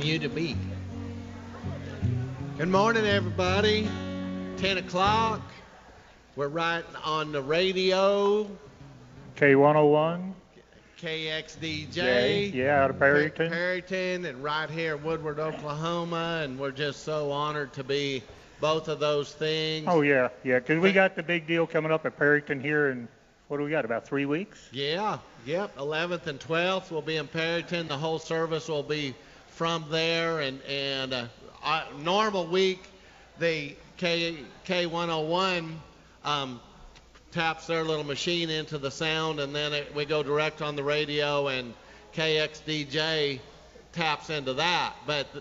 you to be. Good morning, everybody. 10 o'clock. We're right on the radio. K101. KXDJ. Yeah, out of Perryton. Perryton, and right here in Woodward, Oklahoma. And we're just so honored to be both of those things. Oh, yeah, because we got the big deal coming up at Perryton here in, what do we got, about 3 weeks? Yeah, yep, 11th and 12th we'll be in Perryton. The whole service will be from there, and normal week, the K101 taps their little machine into the sound, and then we go direct on the radio, and KXDJ taps into that. But